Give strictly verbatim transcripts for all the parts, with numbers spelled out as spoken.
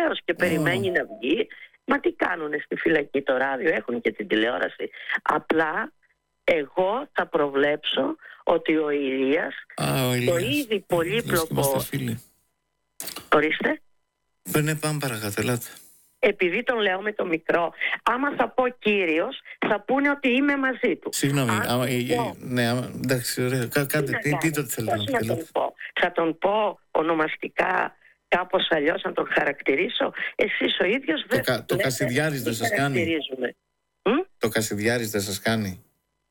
βεβαίως, και περιμένει oh. να βγει. Μα τι κάνουνε στη φυλακή? Το ράδιο έχουν και την τηλεόραση. Απλά εγώ θα προβλέψω ότι ο Ηλίας, ah, ο Ηλίας. το ήδη πολύπλοκο... Ορίστε. Δεν ναι, πάμε παρακάτω, ελάτε. Επειδή τον λέω με το μικρό, άμα θα πω κύριος, θα πούνε ότι είμαι μαζί του. Συγγνώμη, άμα, πω, ναι, άμα, εντάξει, ωραία, Κά, κάτε, τι, τι, τι το θέλετε να τον πω? Θα τον πω ονομαστικά κάπως αλλιώς, να τον χαρακτηρίσω? Εσείς ο ίδιος το, δεν... κα, το Κασιδιάρης δεν σας κάνει? Το Κασιδιάρης δεν σας κάνει?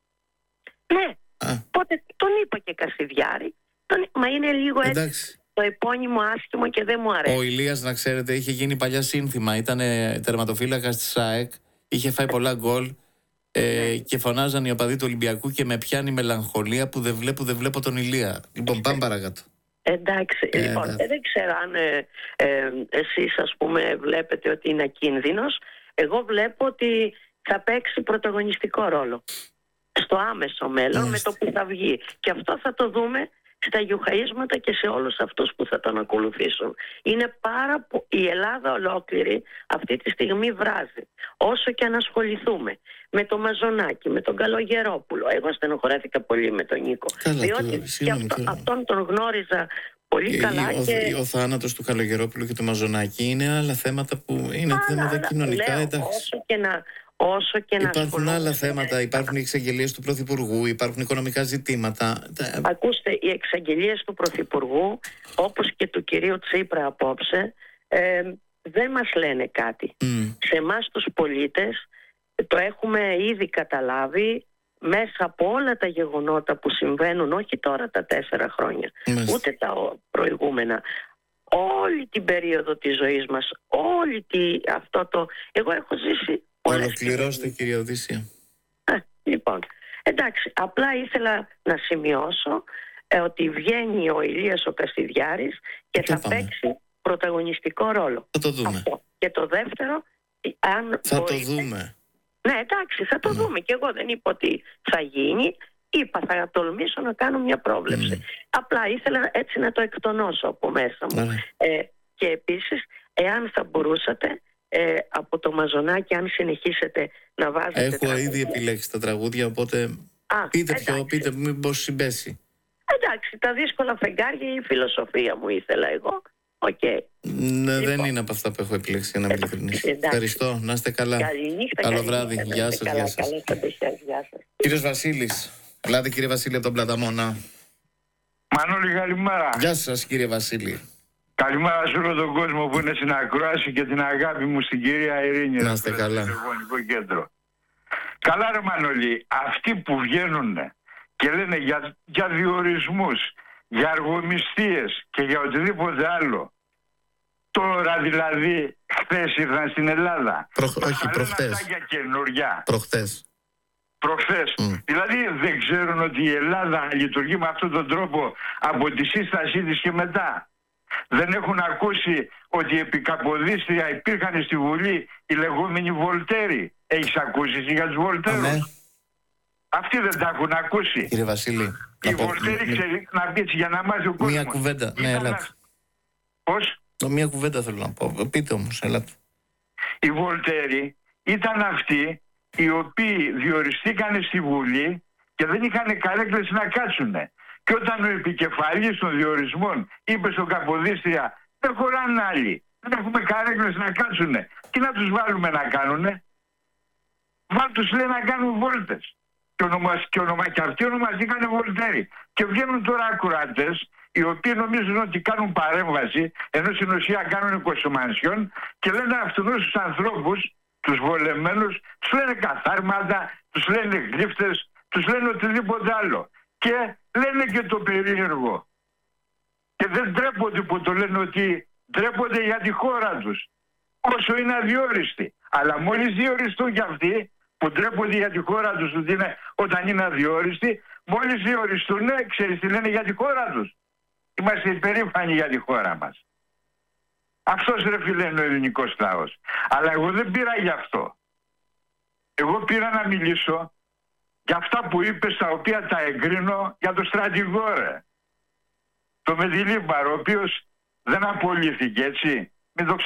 Ναι, Α. πότε τον είπα και Κασιδιάρη, τον... μα είναι λίγο έτσι. Εντάξει. Το επώνυμο άσχημο και δεν μου αρέσει. Ο Ηλίας, να ξέρετε, είχε γίνει παλιά σύνθημα. Ήταν τερματοφύλακας της ΑΕΚ, είχε φάει πολλά γκολ ε, και φωνάζαν οι οπαδοί του Ολυμπιακού και με πιάνει μελαγχολία που δεν βλέπω, δεν βλέπω τον Ηλία. Λοιπόν, πάμε παρακάτω. Εντάξει, ε, λοιπόν, ε, δεν ξέρω αν ε, ε, εσείς, ας πούμε, βλέπετε ότι είναι ακίνδυνος. Εγώ βλέπω ότι θα παίξει πρωταγωνιστικό ρόλο στο άμεσο μέλλον, mm. με το που θα βγει. Και αυτό θα το δούμε στα γιουχαΐσματα και σε όλους αυτούς που θα τον ακολουθήσουν. Είναι πάρα πο... Η Ελλάδα ολόκληρη αυτή τη στιγμή βράζει. Όσο και αν ασχοληθούμε με το Μαζονάκι, με τον Καλογερόπουλο. Εγώ στενοχωρέθηκα πολύ με τον Νίκο. Καλά, διότι το, και αυτό, αυτόν τον γνώριζα πολύ ε, καλά. Ο, και... ο θάνατος του Καλογερόπουλου και του Μαζονάκι είναι άλλα θέματα που είναι άλλα, θέματα άλλα, κοινωνικά. Λέω, εντάξει. Όσο και να... Όσο και υπάρχουν να άλλα θέματα, υπάρχουν οι εξαγγελίες του Πρωθυπουργού, υπάρχουν οικονομικά ζητήματα. Ακούστε, οι εξαγγελίες του Πρωθυπουργού, όπως και του κυρίου Τσίπρα απόψε, ε, δεν μας λένε κάτι. Mm. Σε εμάς τους πολίτες το έχουμε ήδη καταλάβει μέσα από όλα τα γεγονότα που συμβαίνουν, όχι τώρα τα τέσσερα χρόνια, mm. ούτε τα προηγούμενα. Όλη την περίοδο της ζωής μας, όλη τη, αυτό το... Εγώ έχω ζήσει... Ολοκληρώστε, κυρία Οδύσσια. Λοιπόν, εντάξει, απλά ήθελα να σημειώσω ε, ότι βγαίνει ο Ηλίας ο Κασιδιάρης και το θα πάμε. παίξει πρωταγωνιστικό ρόλο. Θα το δούμε. Αυτό. Και το δεύτερο, αν θα μπορείτε... το δούμε. Ναι, εντάξει, θα το mm. δούμε. Και εγώ δεν είπα ότι θα γίνει. Είπα, θα τολμήσω να κάνω μια πρόβλεψη. Mm. Απλά ήθελα έτσι να το εκτονώσω από μέσα μου. Mm. Ε, και επίσης, εάν θα μπορούσατε... Ε, από το Μαζονάκι, αν συνεχίσετε να βάζετε... Έχω τραγούδια. Ήδη επιλέξει τα τραγούδια, οπότε Α, πείτε εντάξει. ποιο, πείτε μήπως συμπέσει. Εντάξει, τα δύσκολα φεγγάρια, η φιλοσοφία μου ήθελα εγώ. Okay. Ναι, λοιπόν. Δεν είναι από αυτά που έχω επιλέξει, για να είμαι ειλικρινής. Ευχαριστώ, να είστε καλά. Καληνύχτα, καλό καληνύχτα, βράδυ, γεια σας, γεια σας. Κύριος Βασίλης, ελάτε κύριε Βασίλη από τον Πλαταμόνα. Μανώλη, καλημέρα. Γεια σας κύριε Βασίλη. Καλημέρα σε όλο τον κόσμο που είναι στην ακρόαση και την αγάπη μου στην κυρία Ειρήνη. Να είστε καλά. Στο κέντρο. Καλά ρε Μανώλη, αυτοί που βγαίνουν και λένε για, για διορισμούς, για αργομισθίες και για οτιδήποτε άλλο. Τώρα δηλαδή χθες ήρθαν στην Ελλάδα. Προ, όχι, προχτές. Για καινούργια. Προχτές. Προχθές. Mm. Δηλαδή δεν ξέρουν ότι η Ελλάδα λειτουργεί με αυτόν τον τρόπο από τη σύστασή της και μετά. Δεν έχουν ακούσει ότι επί Καποδίστρια υπήρχαν στη Βουλή οι λεγόμενοι Βολτέροι. Έχεις ακούσει για τους Βολτέρους? Ναι. Αυτοί δεν τα έχουν ακούσει. Κύριε Βασίλη, οι Βολτέροι ξέρει να πει για να μάθει ο κόσμος. Μία κουβέντα, ναι, ελάτε. Πώς? Μία κουβέντα θέλω να πω, πείτε όμως, ελάτε. Οι Βολτέροι ήταν αυτοί οι οποίοι διοριστήκαν στη Βουλή και δεν είχαν καρέκλες να κάτσουνε. Και όταν ο επικεφαλής των διορισμών είπε στον Καποδίστρια δεν χωράνε άλλοι, δεν έχουμε καρέκλες να κάτσουνε, τι να τους βάλουμε να κάνουνε? Βάλ τους λέει να κάνουν βόλτες. Και, ονομα, και, ονομα, και αυτοί ονομαστήκανε Βολτέροι. Και βγαίνουν τώρα ακροατές οι οποίοι νομίζουν ότι κάνουν παρέμβαση, ενώ στην ουσία κάνουν κοσομανσιόν και λένε αυτούς τους ανθρώπους, τους βολεμένους, τους λένε καθάρματα, τους λένε γλύφτες, τους λένε οτιδήποτε άλλο. Και λένε και το περίεργο. Και δεν ντρέπονται που το λένε, ότι ντρέπονται για τη χώρα τους. Όσο είναι αδιόριστοι. Αλλά μόλις διοριστούν κι αυτοί, που ντρέπονται για τη χώρα τους, ότι είναι, όταν είναι αδιόριστοι, μόλις διοριστούν, ναι, ξέρεις τι λένε για τη χώρα τους? Είμαστε υπερήφανοι για τη χώρα μας. Αυτός ρε φίλε είναι ο ελληνικός λαός. Αλλά εγώ δεν πήρα γι' αυτό. Εγώ πήρα να μιλήσω για αυτά που είπες, τα οποία τα εγκρίνω, για το στρατηγό ρε. Το Μεντιλίμπαρο, ο οποίος δεν απολύθηκε, έτσι. Μην το